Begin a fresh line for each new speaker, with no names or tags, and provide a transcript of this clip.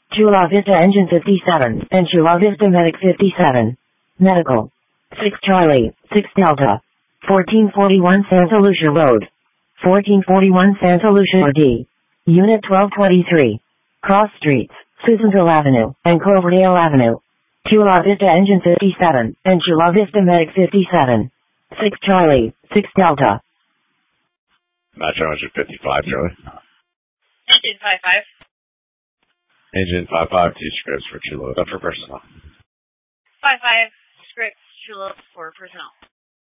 Chula Vista Engine 57 and Chula Vista Medic 57. Medical. 6 Charlie, 6 Delta. 1441 Santa Lucia Road. 1441 Santa Lucia D. Unit 1223. Cross Streets, Susanville Avenue, and Cloverdale Avenue. Chula Vista Engine 57 and Chula Vista Medic 57. 6 Charlie, 6 Delta.
Metro Engine 55, Charlie.
Engine 55.
Engine 55, 2 scripts for Chula for personnel.
55 scripts, Chula for personnel.